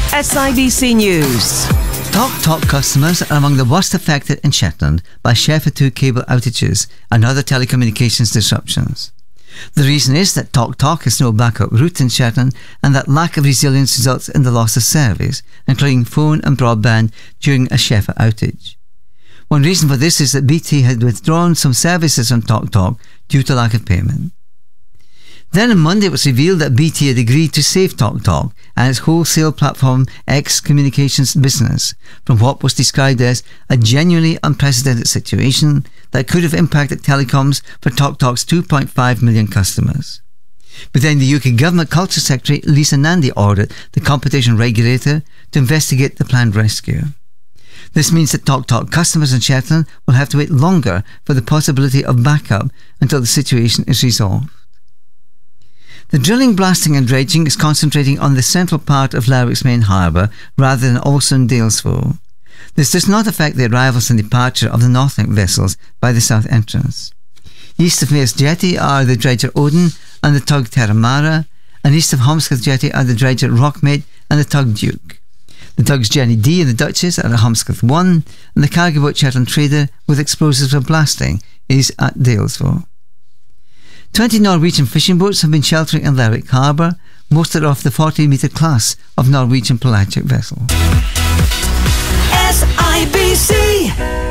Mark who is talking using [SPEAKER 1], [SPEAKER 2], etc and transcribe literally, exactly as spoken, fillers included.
[SPEAKER 1] S I B C News.
[SPEAKER 2] TalkTalk customers are among the worst affected in Shetland by Sheffield two cable outages and other telecommunications disruptions. The reason is that TalkTalk has no backup route in Shetland, and that lack of resilience results in the loss of service, including phone and broadband, during a Sheffield outage. One reason for this is that B T had withdrawn some services on TalkTalk due to lack of payment. Then on Monday it was revealed that B T had agreed to save TalkTalk and its wholesale platform X Communications business from what was described as a genuinely unprecedented situation that could have impacted telecoms for TalkTalk's two point five million customers. But then the U K Government Culture Secretary Lisa Nandy ordered the competition regulator to investigate the planned rescue. This means that TalkTalk customers in Shetland will have to wait longer for the possibility of backup until the situation is resolved. The drilling, blasting and dredging is concentrating on the central part of Lerwick's main harbour rather than also in Daylesford. This does not affect the arrivals and departure of the Northlink vessels by the south entrance. East of Mayors Jetty are the dredger Odin and the tug Terramara, and east of Holmscliffe Jetty are the dredger Rockmate and the tug Duke. The tugs Jenny D and the Duchess are at Holmscliffe one, and the cargo boat Shetland Trader with explosives for blasting is at Daylesford. Twenty Norwegian fishing boats have been sheltering in Lerwick Harbour, most are off the forty metre class of Norwegian pelagic vessel.
[SPEAKER 1] S I B C